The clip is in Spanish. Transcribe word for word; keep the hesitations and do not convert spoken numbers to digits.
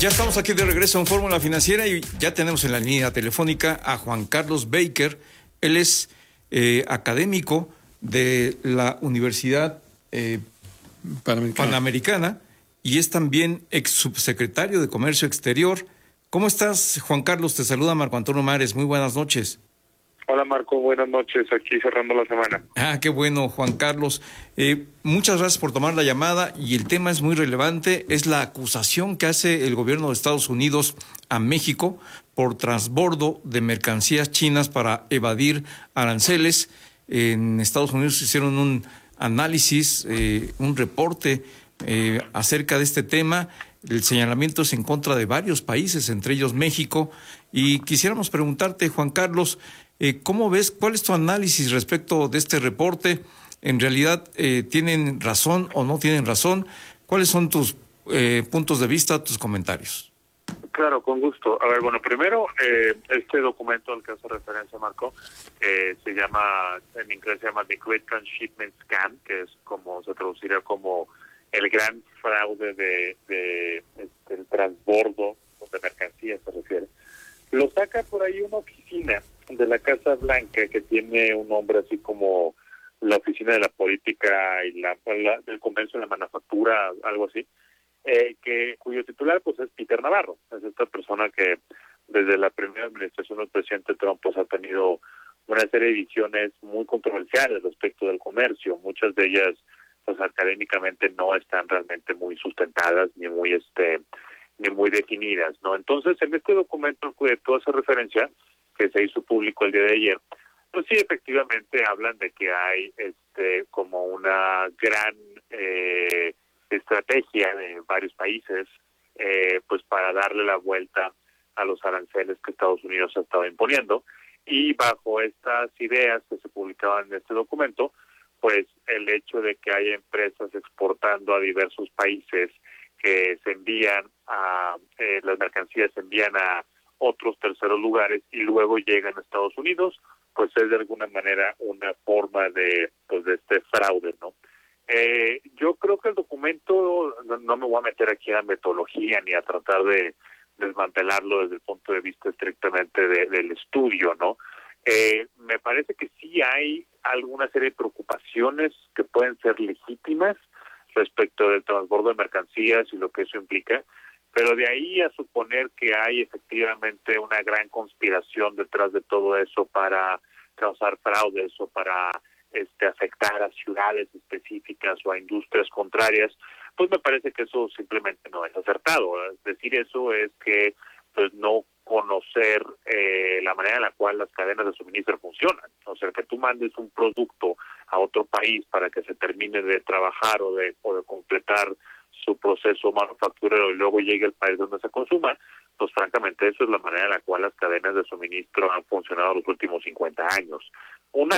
Ya estamos aquí de regreso en Fórmula Financiera y ya tenemos en la línea telefónica a Juan Carlos Baker. Él es eh, académico de la Universidad eh, Panamericana. Panamericana y es también ex subsecretario de Comercio Exterior. ¿Cómo estás, Juan Carlos? Te saluda Marco Antonio Mares. Muy buenas noches. Hola Marco, buenas noches, aquí cerrando la semana. Ah, qué bueno, Juan Carlos. Eh, muchas gracias por tomar la llamada y el tema es muy relevante. Es la acusación que hace el gobierno de Estados Unidos a México por transbordo de mercancías chinas para evadir aranceles. En Estados Unidos hicieron un análisis, eh, un reporte eh, acerca de este tema. El señalamiento es en contra de varios países, entre ellos México. Y quisiéramos preguntarte, Juan Carlos, Eh, ¿cómo ves? ¿Cuál es tu análisis respecto de este reporte? ¿En realidad eh, tienen razón o no tienen razón? ¿Cuáles son tus eh, puntos de vista, tus comentarios? Claro, con gusto. A ver, bueno, primero, eh, este documento al que hace referencia, Marco, eh, se llama, en inglés se llama The Great Transshipment Scam, que es como, se traduciría como el gran fraude de, de este, el transbordo de mercancías, se refiere. Lo saca por ahí una oficina de la Casa Blanca que tiene un nombre así como la Oficina de la Política y la, la del Comercio y la Manufactura, algo así, eh, que cuyo titular pues es Peter Navarro. Es esta persona que desde la primera administración del presidente Trump pues ha tenido una serie de visiones muy controversiales respecto del comercio. Muchas de ellas pues académicamente no están realmente muy sustentadas ni muy este ni muy definidas, ¿no? Entonces, en este documento que tú haces referencia, que se hizo público el día de ayer, pues sí, efectivamente hablan de que hay este como una gran eh, estrategia de varios países eh, pues para darle la vuelta a los aranceles que Estados Unidos ha estado imponiendo, y bajo estas ideas que se publicaban en este documento, pues el hecho de que haya empresas exportando a diversos países que se envían a, eh, las mercancías se envían a otros terceros lugares y luego llegan a Estados Unidos, pues es de alguna manera una forma de pues de este fraude, ¿no? Eh, yo creo que el documento, no, no me voy a meter aquí a metodología ni a tratar de desmantelarlo desde el punto de vista estrictamente de, del estudio, ¿no? Eh, me parece que sí hay alguna serie de preocupaciones que pueden ser legítimas respecto del transbordo de mercancías y lo que eso implica, pero de ahí a suponer que hay efectivamente una gran conspiración detrás de todo eso para causar fraudes o para este afectar a ciudades específicas o a industrias contrarias, pues me parece que eso simplemente no es acertado. Decir eso es que pues no conocer eh, la manera en la cual las cadenas de suministro funcionan. O sea, que tú mandes un producto a otro país para que se termine de trabajar o de, o de completar su proceso manufacturero y luego llegue al país donde se consuma, pues francamente eso es la manera en la cual las cadenas de suministro han funcionado los últimos cincuenta años.